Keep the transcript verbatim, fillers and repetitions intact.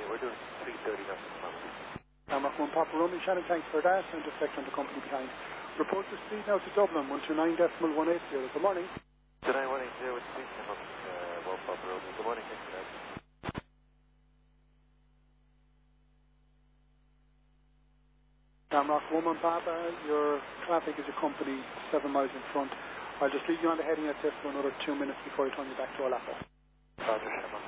we're doing three thirty knots at the moment. Shamrock one Papa Romeo, Shannon, thanks for that, and just second on the company behind. Report the speed now to Dublin, one two nine decimal one eight zero. Good morning. two nine one eight zero with speed, Shamrock uh, one Papa Romeo. Good morning, thanks for that. Shamrock one Papa, your traffic is a company seven miles in front. I'll just leave you on the heading at this for another two minutes before I turn you back to Olapo. Roger, Shamrock.